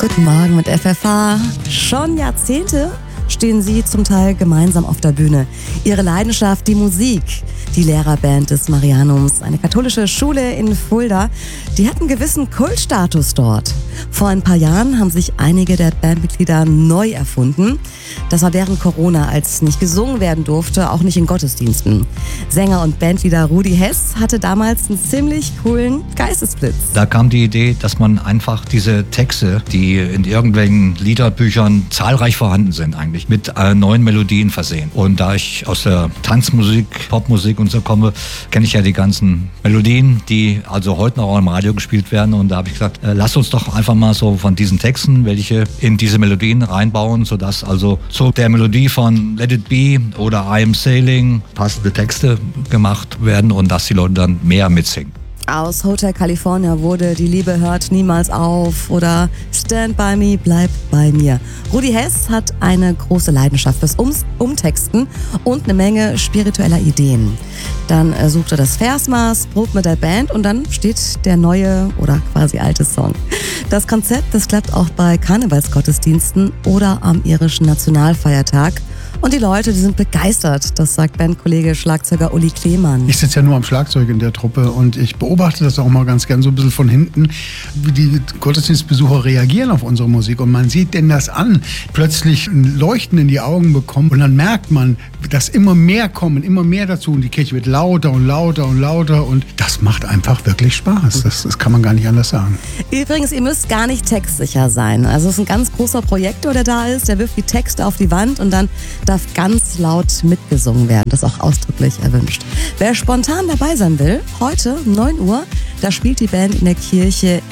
Guten Morgen mit FFH. Schon Jahrzehnte stehen sie zum Teil gemeinsam auf der Bühne. Ihre Leidenschaft, die Musik. Die Lehrerband des Marianums, eine katholische Schule in Fulda, die hat einen gewissen Kultstatus dort. Vor ein paar Jahren haben sich einige der Bandmitglieder neu erfunden. Das war während Corona, als nicht gesungen werden durfte, auch nicht in Gottesdiensten. Sänger und Bandleader Rudi Hess hatte damals einen ziemlich coolen Geistesblitz. Da kam die Idee, dass man einfach diese Texte, die in irgendwelchen Liederbüchern zahlreich vorhanden sind eigentlich, mit neuen Melodien versehen. Und da ich aus der Tanzmusik, Popmusik und so komme, kenne ich ja die ganzen Melodien, die also heute noch im Radio gespielt werden. Und da habe ich gesagt, lass uns doch einfach mal so von diesen Texten, welche in diese Melodien reinbauen, sodass also zu der Melodie von Let It Be oder I Am Sailing passende Texte gemacht werden und dass die Leute dann mehr mitsingen. Aus Hotel California wurde Die Liebe hört niemals auf oder Stand by me, bleib bei mir. Rudi Hess hat eine große Leidenschaft fürs Umtexten und eine Menge spiritueller Ideen. Dann sucht er das Versmaß, probt mit der Band und dann steht der neue oder quasi alte Song. Das Konzept, das klappt auch bei Karnevalsgottesdiensten oder am irischen Nationalfeiertag. Und die Leute, die sind begeistert, das sagt Bandkollege Schlagzeuger Uli Klemann. Ich sitze ja nur am Schlagzeug in der Truppe und ich beobachte das auch mal ganz gern so ein bisschen von hinten, wie die Gottesdienstbesucher reagieren auf unsere Musik. Und man sieht denen das an, plötzlich ein Leuchten in die Augen bekommen und dann merkt man, dass immer mehr kommen, immer mehr dazu und die Kirche wird lauter und lauter und lauter und das macht einfach wirklich Spaß. Das kann man gar nicht anders sagen. Übrigens, ihr müsst gar nicht textsicher sein. Also es ist ein ganz großer Projektor, der da ist, der wirft die Texte auf die Wand und dann darf ganz laut mitgesungen werden. Das ist auch ausdrücklich erwünscht. Wer spontan dabei sein will, heute 9 Uhr, da spielt die Band in der Kirche